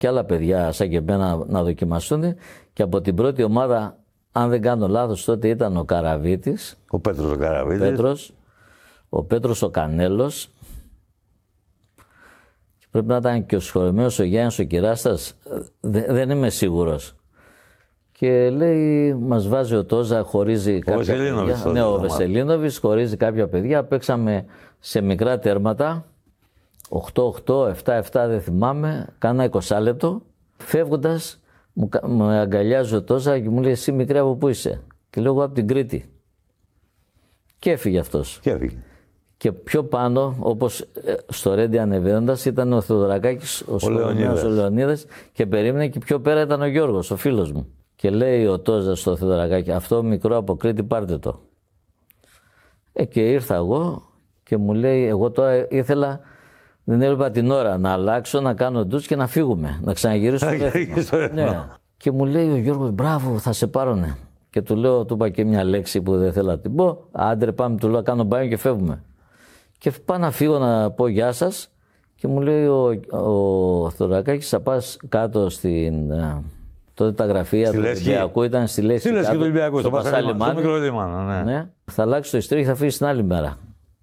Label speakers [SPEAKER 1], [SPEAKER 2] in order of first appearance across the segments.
[SPEAKER 1] και άλλα παιδιά σαν και εμένα να δοκιμαστούν. Και από την πρώτη ομάδα, αν δεν κάνω λάθος, τότε ήταν ο Καραβίτης.
[SPEAKER 2] Ο Πέτρος ο Καραβίτης.
[SPEAKER 1] Ο Πέτρος ο Κανέλος. Και πρέπει να ήταν και ο συγχωρεμένος ο Γιάννης ο Κυράστας. Δεν είμαι σίγουρος. Και λέει, μας βάζει ο Τόζα, χωρίζει κάποια παιδιά. Ναι, ο Βεσελίνοβιτς χωρίζει κάποια παιδιά. Παίξαμε σε μικρά τέρματα. 8-8, 7-7 δεν θυμάμαι. Κάνα 20 λεπτό. Φεύγοντας, μου αγκαλιάζει ο Τόζα και μου λέει, εσύ μικρή από πού είσαι? Και λέω, εγώ από την Κρήτη. Και έφυγε αυτός. Και πιο πάνω, όπως στο Ρέντι ανεβαίνοντας, ήταν ο Θεοδωρακάκης, ο Λεωνίδας, και περίμενε, και πιο πέρα ήταν ο Γιώργος, ο φίλος μου. Και λέει ο Τόζας στο Θεοδωρακάκη, αυτό μικρό από Κρήτη πάρτε το. Και ήρθα εγώ και μου λέει, εγώ τώρα ήθελα, δεν έβλεπα την ώρα, να αλλάξω, να κάνω ντους και να φύγουμε, να ξαναγυρίσω στο Ρέθιμο. Ναι. Και μου λέει ο Γιώργος, μπράβο, θα σε πάρουνε. Και του λέω, του είπα και μια λέξη που δεν θέλω να την πω. Άντε πάμε, του λέω, κάνω μπάνιο και φεύγουμε. Και πάω να φύγω να πω γεια σας και μου λέει ο Θεοδωρακάκης, θα πας κάτω στην... τότε τα γραφεία του Ολυμπιακού ήταν στη Λέσχη.
[SPEAKER 2] Στη Λέσχη του Ολυμπιακού,
[SPEAKER 1] στο
[SPEAKER 2] μικρό λιμάνι.
[SPEAKER 1] Ναι. Θα αλλάξει το ειστήριο και θα φύγει την άλλη μέρα.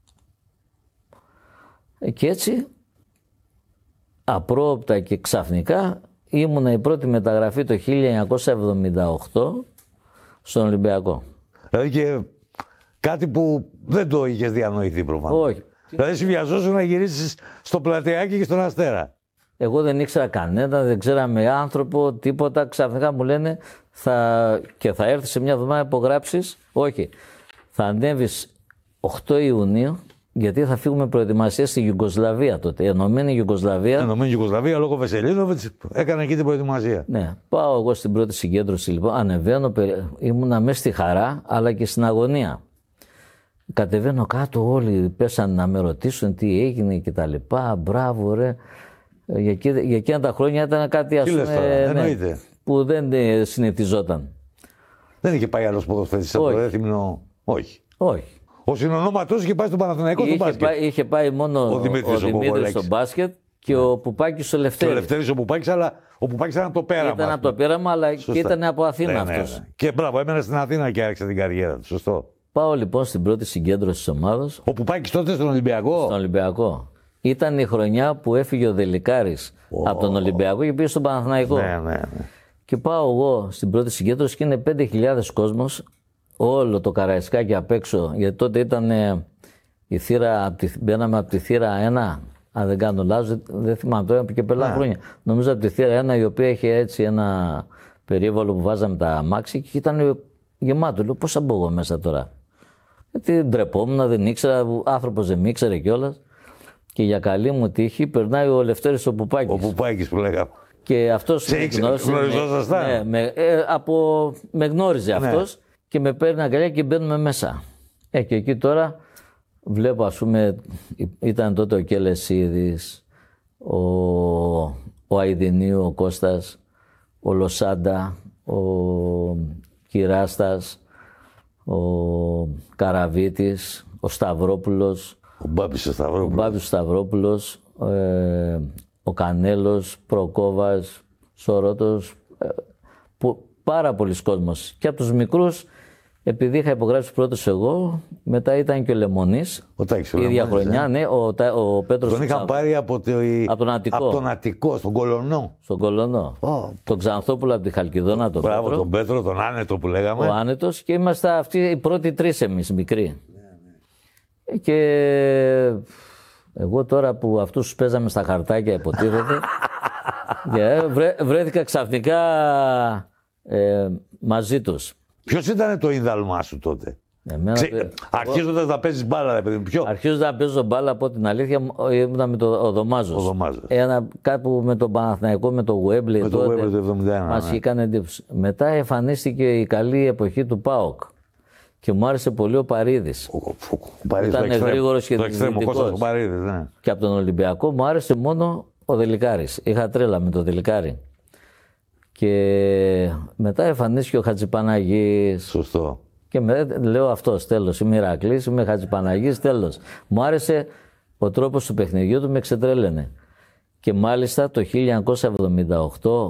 [SPEAKER 1] Και έτσι, απρόοπτα και ξαφνικά, ήμουνα η πρώτη μεταγραφή το 1978 στον Ολυμπιακό.
[SPEAKER 2] Δηλαδή και κάτι που δεν το είχες διανοηθεί προφανώς.
[SPEAKER 1] Όχι.
[SPEAKER 2] Δηλαδή συμβιαζόσου να γυρίσεις στο Πλατεάκι και στον Αστέρα.
[SPEAKER 1] Εγώ δεν ήξερα κανένα, δεν ξέραμε άνθρωπο, τίποτα. Ξαφνικά μου λένε και θα έρθει σε μια εβδομάδα να υπογράψεις. Όχι. Θα ανέβεις 8 Ιουνίου, γιατί θα φύγουμε προετοιμασία στη Ιουγκοσλαβία τότε. Η Ενωμένη Ιουγκοσλαβία.
[SPEAKER 2] Ενωμένη Ιουγκοσλαβία, λόγω Βεσελίνοβιτς, έκανε εκεί την προετοιμασία.
[SPEAKER 1] Ναι. Πάω εγώ στην πρώτη συγκέντρωση, λοιπόν. Ανεβαίνω, ήμουνα μέσα στη χαρά, αλλά και στην αγωνία. Κατεβαίνω κάτω, όλοι πέσαν να με ρωτήσουν τι έγινε και τα λοιπά. Μπράβο, ρε. Για εκείνα τα χρόνια ήταν κάτι, ας πούμε, που δεν συνηθιζόταν.
[SPEAKER 2] Δεν είχε πάει άλλος ποδοσφαιριστής από το Ρέθυμνο? Όχι. Ο συνονόματός είχε πάει στον Παναθηναϊκό στο μπάσκετ.
[SPEAKER 1] Είχε πάει μόνο ο Δημήτρης στο μπάσκετ και ο Πουπάκης στο Λευτέρη.
[SPEAKER 2] Ο Λευτέρης ο Πουπάκης, αλλά ο Πουπάκης ήταν από το πέραμα.
[SPEAKER 1] Ήταν από το πέραμα, αλλά και ήταν από Αθήνα αυτός.
[SPEAKER 2] Και μπράβο, έμενε στην Αθήνα και άρχισε την καριέρα του. Σωστό.
[SPEAKER 1] Πάω λοιπόν στην πρώτη συγκέντρωση της ομάδας.
[SPEAKER 2] Ο Πουπάκης τότε στον Ολυμπιακό.
[SPEAKER 1] Στον Ολυμπιακό. Ήταν η χρονιά που έφυγε ο Δελικάρης από τον Ολυμπιακό και πήγε στον Παναθηναϊκό.
[SPEAKER 2] Ναι.
[SPEAKER 1] Και πάω εγώ στην πρώτη συγκέντρωση και είναι 5.000 κόσμος, όλο το Καραϊσκάκι απ' έξω, γιατί τότε ήταν η θύρα, μπαίναμε από τη θύρα 1, αν δεν κάνω λάθος, δεν θυμάμαι τώρα και πολλά χρόνια. Νομίζω από τη θύρα 1, η οποία είχε έτσι ένα περίβολο που βάζαμε τα αμάξι και ήταν γεμάτο. Λέω, πώς θα μπω εγώ μέσα τώρα? Γιατί ντρεπόμουν, δεν ήξερα, ο άνθρωπος δεν με ήξερε κιόλας. Και για καλή μου τύχη περνάει ο Λευτέρης ο Πουπάκης.
[SPEAKER 2] Ο Πουπάκης που λέγαμε.
[SPEAKER 1] Και αυτός με γνώριζε αυτός και με παίρνει αγκαλιά και μπαίνουμε μέσα. Και εκεί τώρα βλέπω, ας πούμε, ήταν τότε ο Κελεσίδης, ο Αηδινίου, ο Κώστας, ο Λοσάντα, ο Κυράστας, ο Καραβίτης, ο Σταυρόπουλος,
[SPEAKER 2] ο Μπάμπης
[SPEAKER 1] Σταυρόπουλος, ο Κανέλος, Προκόβας, Σορώτος, πάρα πολλοί κόσμος. Και από τους μικρούς, επειδή είχα υπογράψει πρώτος εγώ, μετά ήταν και ο Λεμονής, η ίδια χρονιά, ναι, ο Πέτρος.
[SPEAKER 2] Τον είχα πάρει από τον Αττικό, στον Κολονό.
[SPEAKER 1] Στον Κολονό. Τον Ξανθόπουλο από τη Χαλκιδόνα, τον
[SPEAKER 2] Μπράβο,
[SPEAKER 1] Πέτρο.
[SPEAKER 2] τον Πέτρο, τον Άνετο που λέγαμε.
[SPEAKER 1] Ο Άνετος, και είμαστε αυτοί οι πρώτοι τρεις εμείς, μικροί. Και εγώ τώρα που αυτούς τους παίζαμε στα χαρτάκια, υποτίθεται, βρέθηκα ξαφνικά μαζί τους.
[SPEAKER 2] Ποιος ήταν το ίνδαλμά σου τότε? Αρχίζοντας να παίζεις μπάλα, ρε παιδί μου.
[SPEAKER 1] Αρχίζοντας να παίζω μπάλα, από την αλήθεια, ήμουν με τον Δωμάζος. Κάπου με τον Παναθηναϊκό, με τον Γουέμπλε.
[SPEAKER 2] Με τον Γουέμπλε το 1971.
[SPEAKER 1] Μας είχε κάνει εντύπωση. Μετά εμφανίστηκε η καλή εποχή του ΠΑΟΚ. Και μου άρεσε πολύ ο Παρίδης. Ήταν γρήγορος και διεκδικητικός. Και από τον Ολυμπιακό μου άρεσε μόνο ο Δελικάρης. Είχα τρέλα με τον Δελικάρη. Και μετά εμφανίστηκε ο Χατζηπαναγής.
[SPEAKER 2] Σωστό.
[SPEAKER 1] Και λέω αυτός, τέλος. Είμαι Ηρακλής, είμαι Χατζηπαναγής, τέλος. Μου άρεσε ο τρόπος του παιχνιδιού του, με ξετρέλαινε. Και μάλιστα το 1978